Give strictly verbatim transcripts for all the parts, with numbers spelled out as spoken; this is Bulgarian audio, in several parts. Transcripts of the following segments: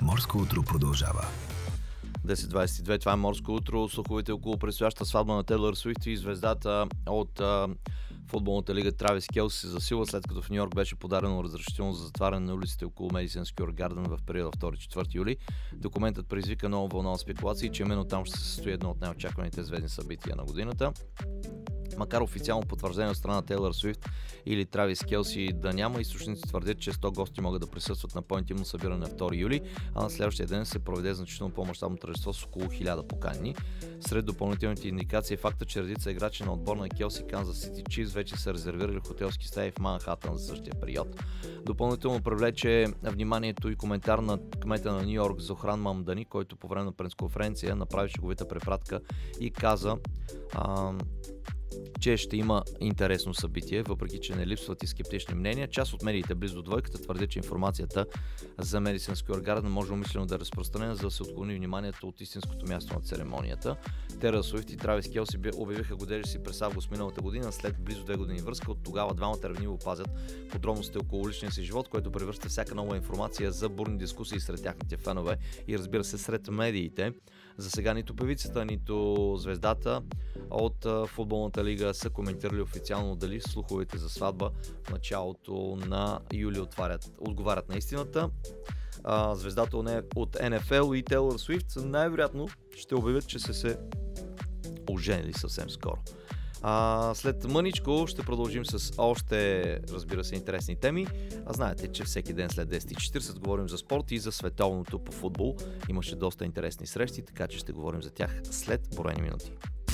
Морско утро продължава. десет двадесет и две, това е Морско утро. Слуховете около предстояща сватба на Тейлър Суифт и звездата от а, футболната лига Травис Келси се засилва, след като в Ню Йорк беше подадено разрешително за затваряне на улиците около Madison Square Garden в периода втори-четвърти юли. Документът предизвика нова вълна на спекулации, че именно там ще се състои едно от най-очакваните звездни събития на годината. Макар официално потвърждение от страна на Тейлър Суифт или Травис Келси да няма, източници твърдят, че сто гости могат да присъстват на по-интимно събиране на втори юли, а на следващия ден се проведе значително по-мащабно тържество с около хиляда поканени. Сред допълнителните индикации е факта, че редица играчи на отбор на Келси, Канзас Сити Чифс вече са резервирали хотелски стаи в Манхатън за същия период. Допълнително привлече вниманието и коментар на кмета на Ню Йорк Зохран Мамдани, който по време на пресконференция направи шеговита препратка и каза, а, че ще има интересно събитие, въпреки че не липсват и скептични мнения. Част от медиите близо до двойката твърдят, че информацията за Madison Square Garden може умишлено да е разпространена, за да се отклони вниманието от истинското място на церемонията. Тейлър Суифт и Травис Келси обявиха годежи си през август миналата година, след близо две години връзка. От тогава двамата ревниво пазят подробностите около личния си живот, което превръща всяка нова информация за бурни дискусии сред тяхните фенове и, разбира се, сред медиите. За сега нито певицата, нито звездата от футболната лига са коментирали официално дали слуховете за сватба в началото на юли отварят, отговарят на истината. А, звездата от Ен Еф Ел и Тейлър Суифт най-вероятно ще обявят, че са се оженили съвсем скоро. А, след мъничко ще продължим с още, разбира се, интересни теми. А знаете, че всеки ден след десет и четиридесет говорим за спорт и за световното по футбол. Имаше доста интересни срещи, така че ще говорим за тях след броени минути.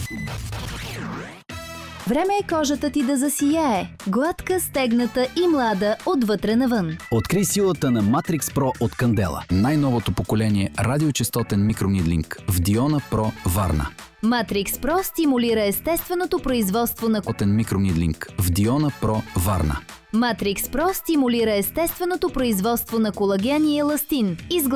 Време е кожата ти да засияе. Гладка, стегната и млада отвътре навън. Открий силата на Matrix Pro от Кандела. Най-новото поколение радиочестотен микронидлинг в Диона Pro Варна. Matrix Pro стимулира естественото производство на Котен микронидлинг в Диона Pro Варна. Matrix Pro стимулира естественото производство на колаген и еластин. Изгла...